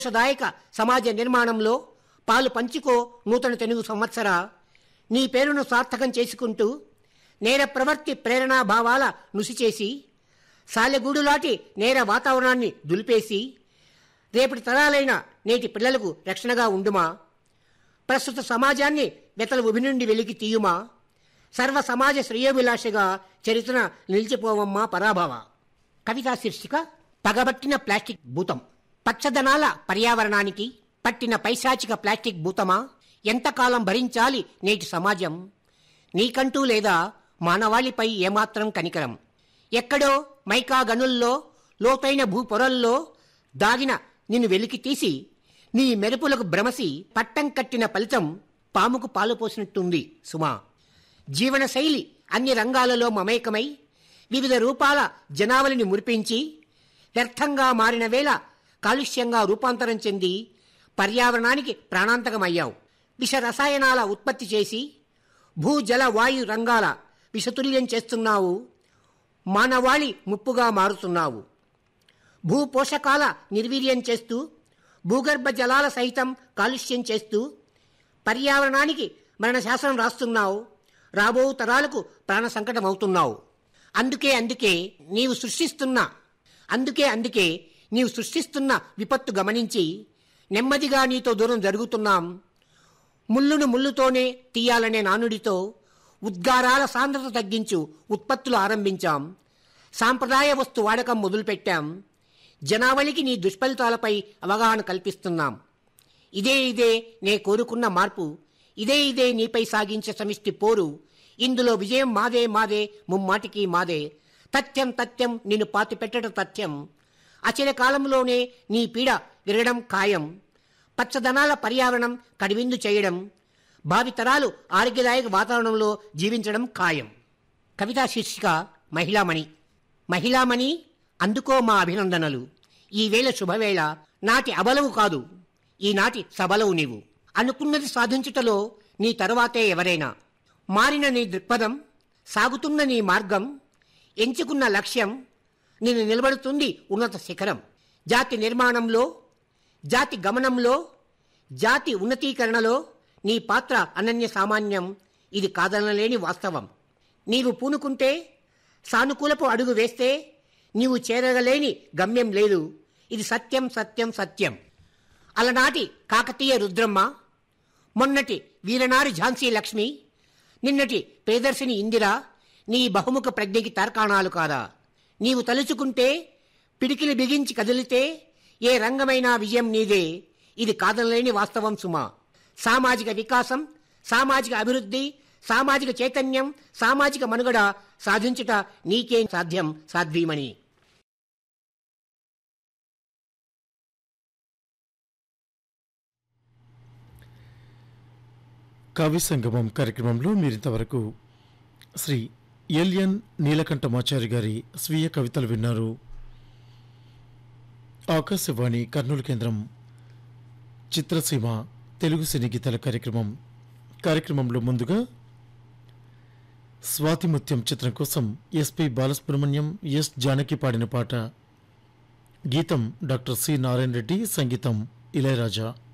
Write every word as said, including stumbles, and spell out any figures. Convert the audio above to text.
దాయక సమాజ నిర్మాణంలో పాలు పంచుకో నూతన తెలుగు సంవత్సర. నీ పేరును సార్థకం చేసుకుంటూ నేర ప్రవర్తి ప్రేరణా భావాల నుసి చేసి సాలెగూడులాంటి నేర వాతావరణాన్ని దులిపేసి రేపటి తరాలైన నేటి పిల్లలకు రక్షణగా ఉండుమా. ప్రస్తుత సమాజాన్ని వెతల ఉభి నుండి వెలికి తీయుమా. సర్వ సమాజ శ్రేయోభిలాషగా చరిత్ర నిలిచిపోవమ్మా పరాభవ. కవితా శీర్షిక పగబట్టిన ప్లాస్టిక్ భూతం. పచ్చదనాల పర్యావరణానికి పట్టిన పైశాచిక ప్లాస్టిక్ భూతమా, ఎంతకాలం భరించాలి నేటి సమాజం? నీకంటూ లేదా మానవాళిపై ఏమాత్రం కనికరం? ఎక్కడో మైకా గనుల్లో లోతైన భూపొరల్లో దాగిన నిన్ను వెలికి తీసి నీ మెరుపులకు భ్రమసి పట్టం కట్టిన ఫలితం పాముకు పాలు పోసినట్టుంది సుమా. జీవనశైలి అన్ని రంగాలలో మమేకమై వివిధ రూపాల జనావళిని మురిపించి వ్యర్థంగా మారిన వేళ కాలుష్యంగా రూపాంతరం చెంది పర్యావరణానికి ప్రాణాంతకమయ్యావు. విష రసాయనాల ఉత్పత్తి చేసి భూ జల వాయు రంగాల విషతుల్యం చేస్తున్నావు. మానవాళి ముప్పుగా మారుతున్నావు. భూ పోషకాల నిర్వీర్యం చేస్తూ భూగర్భ జలాల సహితం కాలుష్యం చేస్తూ పర్యావరణానికి మరణ శాసనం రాస్తున్నావు. రాబో తరాలకు ప్రాణ సంకటం అవుతున్నావు. అందుకే అందుకే నీవు సృష్టిస్తున్న అందుకే అందుకే నీవు సృష్టిస్తున్న విపత్తు గమనించి నెమ్మదిగా నీతో దూరం జరుగుతున్నాం. ముళ్ళును ముళ్ళుతోనే తీయాలనే నానుడితో ఉద్గారాల సాంద్రత తగ్గించు ఉత్పత్తులు ఆరంభించాం. సాంప్రదాయ వస్తు వాడకం మొదలుపెట్టాం. జనావళికి నీ దుష్ఫలితాలపై అవగాహన కల్పిస్తున్నాం. ఇదే ఇదే నే కోరుకున్న మార్పు, ఇదే ఇదే నీపై సాగించే సమిష్టి పోరు. ఇందులో విజయం మాదే మాదే ముమ్మాటికి మాదే. తథ్యం తథ్యం నిన్ను పాతి పెట్టడం తథ్యం. అచిర కాలంలోనే నీ పీడ విరగడం ఖాయం. పచ్చదనాల పర్యావరణం కడివిందు చేయడం, భావితరాలు ఆరోగ్యదాయక వాతావరణంలో జీవించడం ఖాయం. కవితా శీర్షిక మహిళామణి. మహిళామణి అందుకో మా అభినందనలు. ఈ వేళ శుభవేళ. నాటి అబలవు కాదు, ఈనాటి సబలవు నీవు. అనుకున్నది సాధించుటలో నీ తరువాతే ఎవరైనా. మారిన నీ దృక్పథం, సాగుతున్న నీ మార్గం, ఎంచుకున్న లక్ష్యం నిన్ను నిలబడుతుంది ఉన్నత శిఖరం. జాతి నిర్మాణంలో, జాతి గమనంలో, జాతి ఉన్నతీకరణలో నీ పాత్ర అనన్య సామాన్యం. ఇది కాదనలేని వాస్తవం. నీవు పూనుకుంటే, సానుకూలపు అడుగు వేస్తే నీవు చేరగలేని గమ్యం లేదు. ఇది సత్యం సత్యం సత్యం. అలనాటి కాకతీయ రుద్రమ్మ, మొన్నటి వీరనారి ఝాన్సీ లక్ష్మి, నిన్నటి ప్రియదర్శిని ఇందిర నీ బహుముఖ ప్రజ్ఞకి తార్కాణాలు కాదా? నీవు తలుచుకుంటే, పిడికిలి బిగించి కదిలితే ఏ రంగమైనా విజయం నీదే. ఇది కాదనలేని వాస్తవం సుమా. సామాజిక వికాసం, సామాజిక అభివృద్ధి, సామాజిక చైతన్యం, సామాజిక మనుగడ సాధించుట నీకే సాధ్యం సాధ్వీమణి. కవి సంగమం కార్యక్రమంలో మీరింతవరకు శ్రీ ఎల్ఎన్ నీలకంఠమాచారి గారి స్వీయ కవితలు విన్నారు. ఆకాశవాణి కర్నూలు కేంద్రం. చిత్రసీమ తెలుగు సినీ గీతాల కార్యక్రమం. కార్యక్రమంలో ముందుగా స్వాతిముత్యం చిత్రం కోసం ఎస్పి బాలసుబ్రహ్మణ్యం, ఎస్ జానకి పాడిన పాట. గీతం డాక్టర్ సి నారాయణ రెడ్డి, సంగీతం ఇళయరాజా.